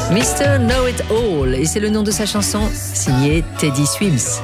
Mr. Know It All, et c'est le nom de sa chanson, signée Teddy Swims.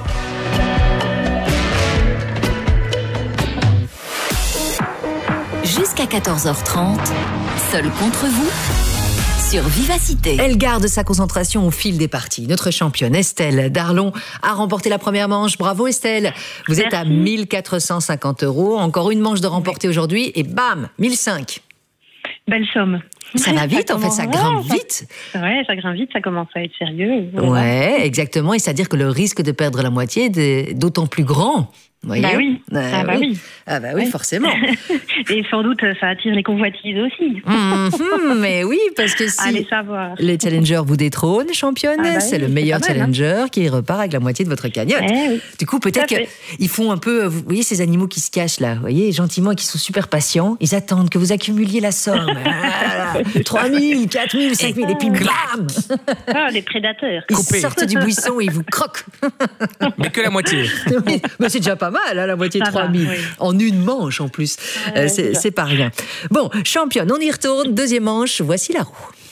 Jusqu'à 14h30, seul contre vous, sur Vivacité. Elle garde sa concentration au fil des parties. Notre championne Estelle Darlon a remporté la première manche. Bravo Estelle. Vous êtes à 1450 €. Encore une manche de remporter aujourd'hui et bam, 1005. Belle somme. Ça va vite, en fait, ça grimpe vite. Ouais, ça grimpe vite, ça commence à être sérieux. Voilà. Ouais, exactement. Et c'est-à-dire que le risque de perdre la moitié est d'autant plus grand. Voyez, bah oui. Oui. Ah bah oui, forcément. Et sans doute, ça attire les convoitises aussi. Mais oui, parce que si allez savoir. Les challengers vous détrônent, championne, c'est le meilleur challenger qui repart avec la moitié de votre cagnotte. Oui. Du coup, peut-être qu'ils font un peu, vous voyez ces animaux qui se cachent là, vous voyez, gentiment, et qui sont super patients, ils attendent que vous accumuliez la somme. 3 000, 4 000, 5 000, et puis blam. Les prédateurs. Ils sortent du buisson et ils vous croquent. Mais que la moitié. Oui, mais c'est déjà pas mal, hein, la moitié de 3 000. Oui. En une manche en plus. C'est pas rien. Bon, championne, on y retourne. Deuxième manche, voici la roue.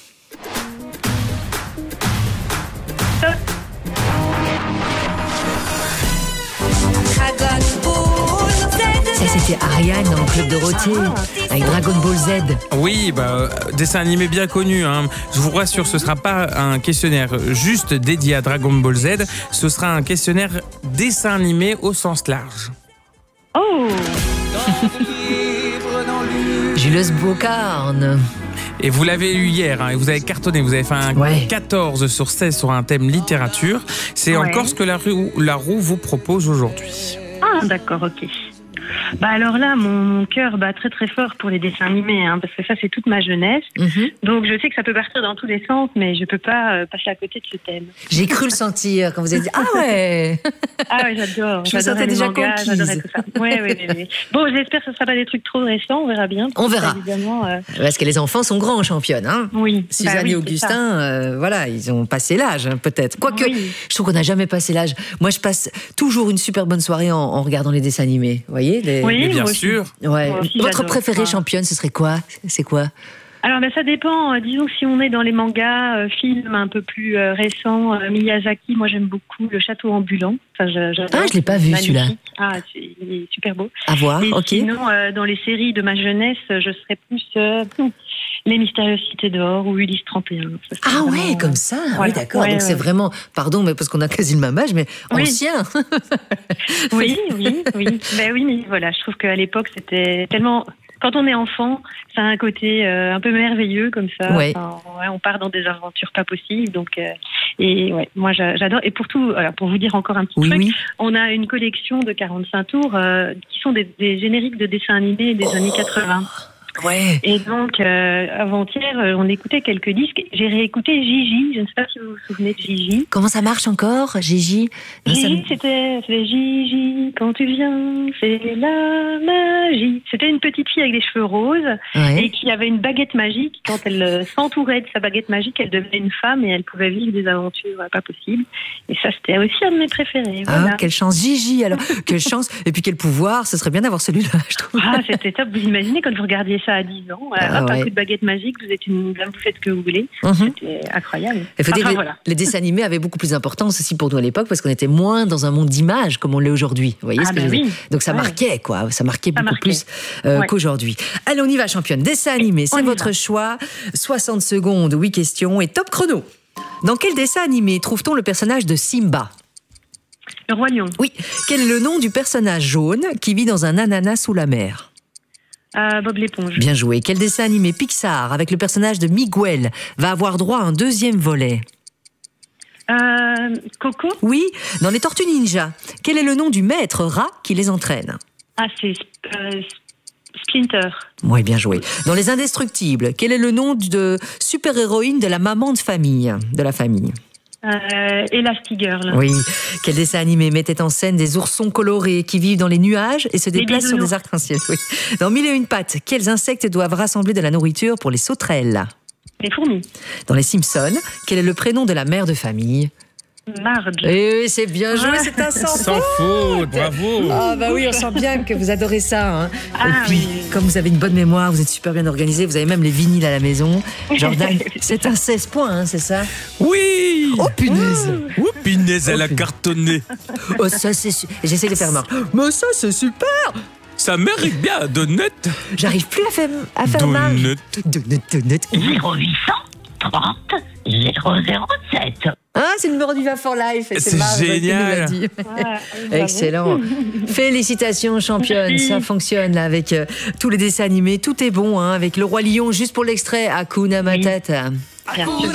Ça, c'était Ariane dans le Club Dorothée, avec Dragon Ball Z. Oui, dessin animé bien connu. Hein. Je vous rassure, ce ne sera pas un questionnaire juste dédié à Dragon Ball Z. Ce sera un questionnaire dessin animé au sens large. Oh Jules Bocarne. Et vous l'avez eu hier, hein, et vous avez cartonné, vous avez fait un 14 sur 16 sur un thème littérature. C'est encore ce que la roue vous propose aujourd'hui. Ah, d'accord, ok. Alors là, mon cœur bat très très fort pour les dessins animés, hein, parce que ça c'est toute ma jeunesse. Donc je sais que ça peut partir dans tous les sens, mais je peux pas passer à côté de ce thème. J'ai cru le sentir quand vous avez dit ah ouais. Ah ouais, j'adore. Je me sentais déjà conquise. J'adorais tout ça. Oui. Bon, j'espère que ce sera pas des trucs trop récents, on verra bien. On verra. Évidemment, parce que les enfants sont grands championnes, hein. Oui. Suzanne et Augustin, voilà, ils ont passé l'âge, hein, peut-être. Quoique, je trouve qu'on n'a jamais passé l'âge. Moi, je passe toujours une super bonne soirée en regardant les dessins animés. Vous voyez, Oui, bien sûr. Ouais. Votre préféré championne, ce serait quoi? C'est quoi? Alors, ça dépend. Disons que si on est dans les mangas, films un peu plus récents, Miyazaki, moi j'aime beaucoup Le Château ambulant. Je l'ai pas vu celui-là. Ah, il est super beau. À voir, ok. Sinon, dans les séries de ma jeunesse, je serais plus Les Mystérieuses Cités d'Or ou Ulysse 31. Ah ouais, comme ça. Voilà. Oui, d'accord. Donc c'est vraiment, pardon, mais parce qu'on a quasi le même âge, mais ancien. Oui. Ben oui, mais voilà, je trouve qu'à l'époque, c'était tellement... Quand on est enfant, ça a un côté un peu merveilleux comme ça. Ouais. On part dans des aventures pas possibles. Donc, moi j'adore. Et pour vous dire encore un petit truc, on a une collection de 45 tours qui sont des génériques de dessins animés des années 80. Ouais. Et donc, avant-hier, on écoutait quelques disques. J'ai réécouté Gigi. Je ne sais pas si vous vous souvenez de Gigi. Comment ça marche encore, Gigi? Gigi, c'était Gigi, quand tu viens, c'est la magie. C'était une petite fille avec des cheveux roses et qui avait une baguette magique. Quand elle s'entourait de sa baguette magique, elle devenait une femme et elle pouvait vivre des aventures pas possibles. Et ça, c'était aussi un de mes préférés. Voilà. Ah, quelle chance, Gigi, alors. Quelle chance. Et puis quel pouvoir. Ce serait bien d'avoir celui-là, je trouve. Ah, c'était top. Vous imaginez quand vous regardiez ça à 10 ans, un coup de baguette magique, vous êtes une dame, vous faites ce que vous voulez. C'était incroyable. Il faut dire que les dessins animés avaient beaucoup plus d'importance aussi pour nous à l'époque parce qu'on était moins dans un monde d'images comme on l'est aujourd'hui. Vous voyez ce que je veux dire? Donc ça marquait, quoi. Ça marquait beaucoup plus qu'aujourd'hui. Allez, on y va, championne. Dessin animé, c'est votre choix. 60 secondes, 8 questions et top chrono. Dans quel dessin animé trouve-t-on le personnage de Simba? Le Roi Lion. Oui. Quel est le nom du personnage jaune qui vit dans un ananas sous la mer? Bob l'éponge. Bien joué. Quel dessin animé Pixar avec le personnage de Miguel va avoir droit à un deuxième volet? Coco. Oui. Dans les Tortues Ninja, quel est le nom du maître rat qui les entraîne? Ah, c'est Splinter. Oui, bien joué. Dans Les Indestructibles, quel est le nom de super-héroïne de la maman de la famille? Elastigirl. Oui. Quel dessin animé mettait en scène des oursons colorés qui vivent dans les nuages et se déplacent sur des arcs-en-ciel? Oui. Dans Mille et une pattes, quels insectes doivent rassembler de la nourriture pour les sauterelles? Les fourmis. Dans Les Simpsons, quel est le prénom de la mère de famille? Marge. Oui, c'est bien joué, c'est un sans faute, bravo. Ah bah oui, on sent bien que vous adorez ça. Hein. Ah, et puis, oui. comme vous avez une bonne mémoire, vous êtes super bien organisé, vous avez même les vinyles à la maison. Jordan, c'est un 16 points, hein, c'est ça? Oui. Oh punaise. Oh punaise, elle a cartonné. Oh ça c'est j'essaie de faire marre. Mais ça c'est super. Ça mérite bien, Donut. J'arrive plus à faire marre. Donut. 0800 30 007. Ah, c'est le numéro du Va for Life. C'est génial. Excellent. Félicitations, championne. Ça fonctionne là, avec tous les dessins animés. Tout est bon, hein, avec le Roi Lion, juste pour l'extrait. Hakuna Matata. Merci.